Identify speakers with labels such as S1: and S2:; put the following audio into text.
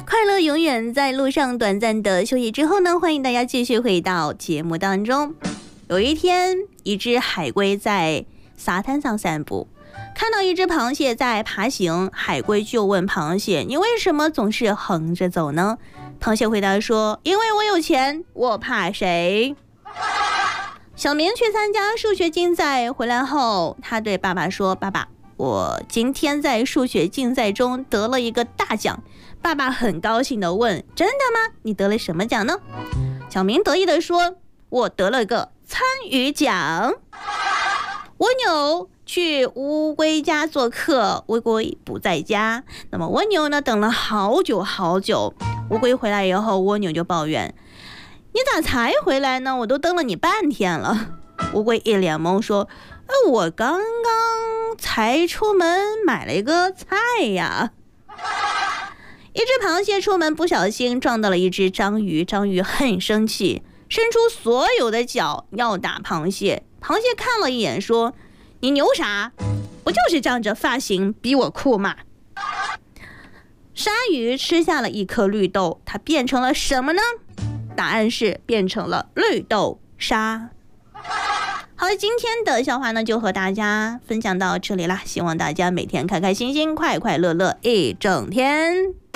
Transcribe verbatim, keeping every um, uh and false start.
S1: 快乐永远在路上，短暂的休息之后呢，欢迎大家继续回到节目当中。有一天，一只海龟在沙滩上散步，看到一只螃蟹在爬行，海龟就问螃蟹：“你为什么总是横着走呢？”螃蟹回答说：“因为我有钱，我怕谁？”小明去参加数学竞赛，回来后，他对爸爸说：“爸爸，我今天在数学竞赛中得了一个大奖。”爸爸很高兴地问：“真的吗？你得了什么奖呢？”小明得意地说：“我得了个参与奖。”蜗牛去乌龟家做客，乌龟不在家，那么蜗牛呢等了好久好久。乌龟回来以后，蜗牛就抱怨：“你咋才回来呢？我都等了你半天了。”乌龟一脸懵说：“呃，我刚刚才出门买了一个菜呀。”一只螃蟹出门不小心撞到了一只章鱼，章鱼很生气，伸出所有的脚要打螃蟹。螃蟹看了一眼说：“你牛啥？不就是仗着发型比我酷吗？”鲨鱼吃下了一颗绿豆，它变成了什么呢？答案是变成了绿豆沙。好了，今天的笑话呢就和大家分享到这里啦，希望大家每天开开心心，快快乐乐一整天。